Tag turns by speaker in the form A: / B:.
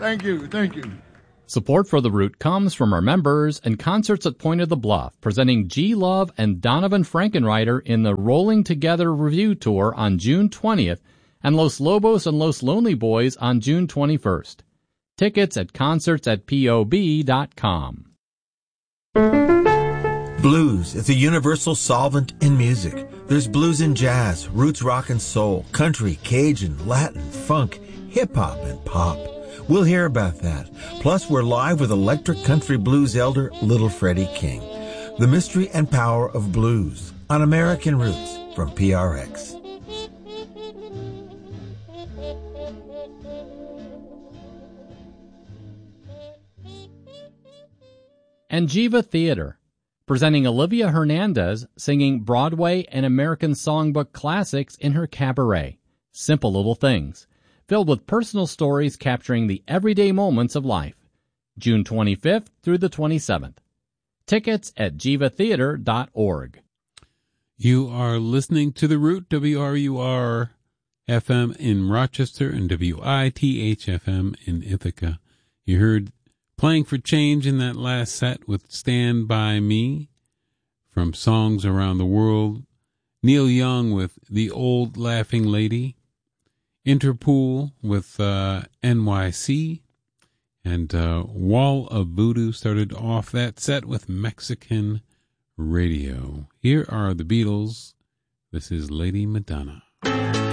A: Thank you. Thank you.
B: Support for The Root comes from our members and Concerts at Point of the Bluff, presenting G. Love and Donovan Frankenreiter in the Rolling Together Review Tour on June 20th and Los Lobos and Los Lonely Boys on June 21st. Tickets at concerts@pob.com.
C: Blues is a universal solvent in music. There's blues in jazz, roots rock and soul, country, Cajun, Latin, funk, hip-hop, and pop. We'll hear about that. Plus, we're live with electric country blues elder Little Freddie King. The mystery and power of blues on American Roots from PRX.
B: Anjiva Theater, presenting Olivia Hernandez singing Broadway and American Songbook classics in her cabaret, Simple Little Things, filled with personal stories capturing the everyday moments of life. June 25th through the 27th. Tickets at jivatheater.org.
D: You are listening to The Root, WRUR FM in Rochester and WITH FM in Ithaca. You heard Playing for Change in that last set with Stand By Me from Songs Around the World. Neil Young with The Old Laughing Lady. Interpol with NYC. And Wall of Voodoo started off that set with Mexican Radio. Here are the Beatles. This is Lady Madonna.